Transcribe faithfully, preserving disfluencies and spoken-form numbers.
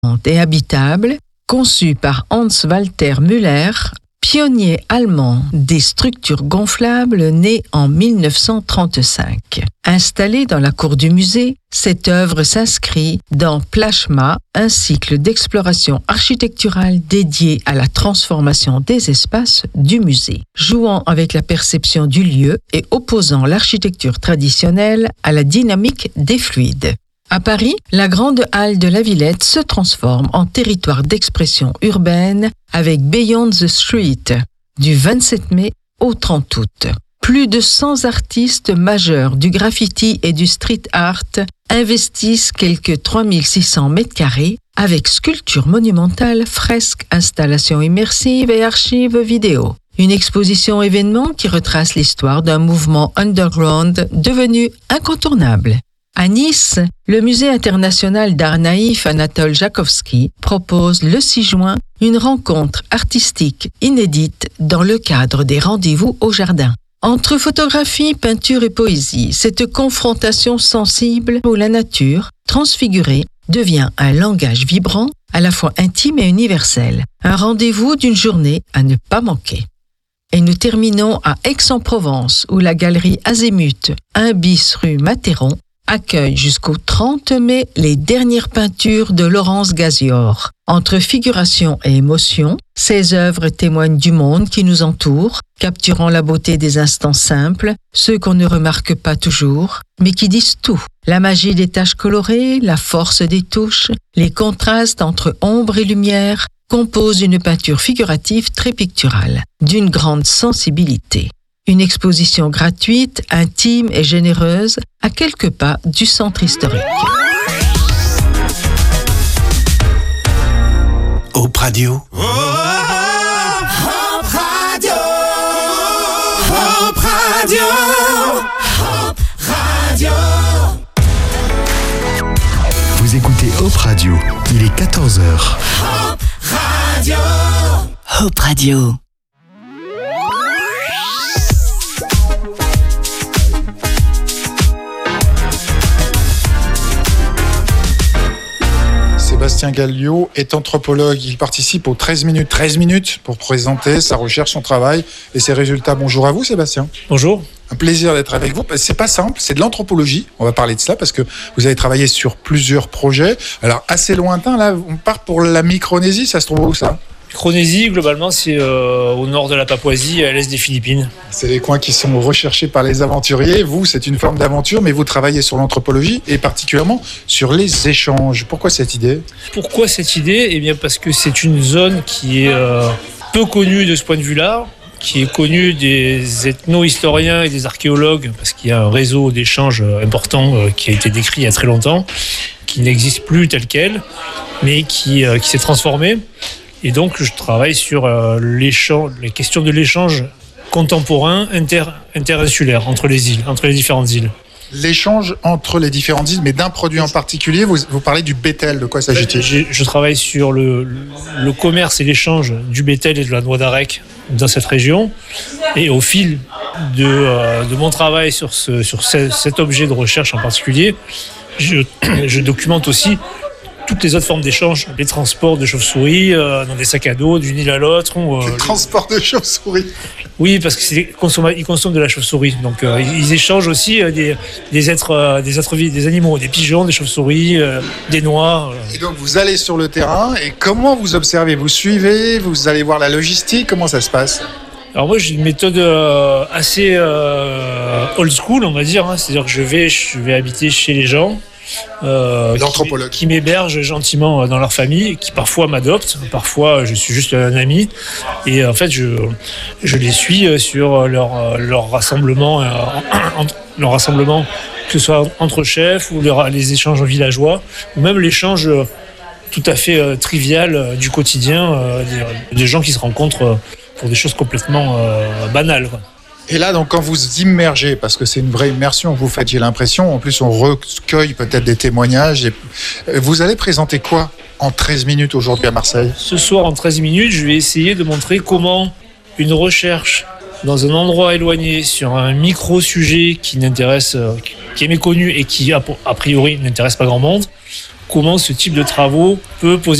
et habitable, conçue par Hans-Walter Müller, pionnier allemand des structures gonflables né en dix-neuf cent trente-cinq. Installée dans la cour du musée, cette œuvre s'inscrit dans Plasma, un cycle d'exploration architecturale dédié à la transformation des espaces du musée, jouant avec la perception du lieu et opposant l'architecture traditionnelle à la dynamique des fluides. À Paris, la grande halle de la Villette se transforme en territoire d'expression urbaine avec Beyond the Street, du vingt-sept mai au trente août. Plus de cent artistes majeurs du graffiti et du street art investissent quelques trois mille six cents mètres carrés avec sculptures monumentales, fresques, installations immersives et archives vidéo. Une exposition événement qui retrace l'histoire d'un mouvement underground devenu incontournable. À Nice, le Musée international d'art naïf Anatole Jakovski propose le six juin une rencontre artistique inédite dans le cadre des rendez-vous au jardin. Entre photographie, peinture et poésie, cette confrontation sensible où la nature, transfigurée, devient un langage vibrant, à la fois intime et universel. Un rendez-vous d'une journée à ne pas manquer. Et nous terminons à Aix-en-Provence, où la galerie Azimut, un bis rue Matheron, accueille jusqu'au trente mai les dernières peintures de Laurence Gazior. Entre figuration et émotion, ces œuvres témoignent du monde qui nous entoure, capturant la beauté des instants simples, ceux qu'on ne remarque pas toujours, mais qui disent tout. La magie des taches colorées, la force des touches, les contrastes entre ombre et lumière composent une peinture figurative très picturale, d'une grande sensibilité. Une exposition gratuite, intime et généreuse à quelques pas du centre historique. Hope Radio. Oh, Hope Radio. Hope Radio. Hope Radio. Vous écoutez Hope Radio. Il est quatorze heures. Hope Radio. Hope Radio. Sébastien Gallio est anthropologue. Il participe aux treize minutes. treize minutes pour présenter sa recherche, son travail et ses résultats. Bonjour à vous, Sébastien. Bonjour. Un plaisir d'être avec vous. C'est pas simple, c'est de l'anthropologie. On va parler de ça parce que vous avez travaillé sur plusieurs projets. Alors, assez lointain, là, on part pour la Micronésie. Ça se trouve où, ça ? Micronésie, globalement, c'est euh, au nord de la Papouasie, à l'est des Philippines. C'est les coins qui sont recherchés par les aventuriers. Vous, c'est une forme d'aventure, mais vous travaillez sur l'anthropologie et particulièrement sur les échanges. Pourquoi cette idée ? Pourquoi cette idée ? Eh bien, parce que c'est une zone qui est euh, peu connue de ce point de vue-là, qui est connue des ethno-historiens et des archéologues, parce qu'il y a un réseau d'échanges important euh, qui a été décrit il y a très longtemps, qui n'existe plus tel quel, mais qui, euh, qui s'est transformé. Et donc, je travaille sur euh, l'échange, les questions de l'échange contemporain inter, interinsulaire entre les îles, entre les différentes îles. L'échange entre les différentes îles, mais d'un produit en particulier, vous, vous parlez du bétel, de quoi s'agit-il ? je, je travaille sur le, le commerce et l'échange du bétel et de la noix d'arec dans cette région. Et au fil de, euh, de mon travail sur, ce, sur ce, cet objet de recherche en particulier, je, je documente aussi toutes les autres formes d'échange, les transports de chauves-souris euh, dans des sacs à dos d'une île à l'autre. Ou, euh, le transport de chauves-souris. Oui, parce qu'ils consomment, ils consomment de la chauve-souris. Donc euh, ils échangent aussi euh, des, des êtres, euh, des êtres des animaux, des pigeons, des chauves-souris, euh, des noix. Euh. Et donc vous allez sur le terrain et comment vous observez ? Vous suivez ? Vous allez voir la logistique ? Comment ça se passe ? Alors moi j'ai une méthode euh, assez euh, old school, on va dire. Hein. C'est-à-dire que je vais, je vais habiter chez les gens. Euh, L'anthropologue. Qui, qui m'hébergent gentiment dans leur famille, qui parfois m'adoptent, parfois je suis juste un ami, et en fait je, je les suis sur leur, leur rassemblement, leur rassemblement, que ce soit entre chefs ou leur, les échanges villageois, ou même l'échange tout à fait euh, trivial euh, du quotidien, euh, des, des gens qui se rencontrent pour des choses complètement euh, banales, quoi. Et là, donc, quand vous immergez, parce que c'est une vraie immersion, vous faites, j'ai l'impression, en plus, on recueille peut-être des témoignages. Et vous allez présenter quoi en treize minutes aujourd'hui à Marseille ? Ce soir, en treize minutes, je vais essayer de montrer comment une recherche dans un endroit éloigné sur un micro-sujet qui n'intéresse, qui est méconnu et qui, a priori, n'intéresse pas grand monde, comment ce type de travaux peut poser